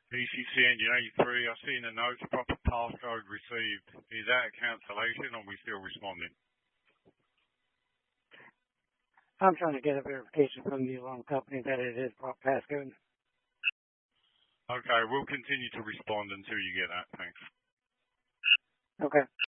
ECCNG83, I see in the notes, proper passcode received. Is that a cancellation or are we still responding? I'm trying to get a verification from the alarm company that it is proper passcode. Okay, we'll continue to respond until you get that. Thanks. Okay.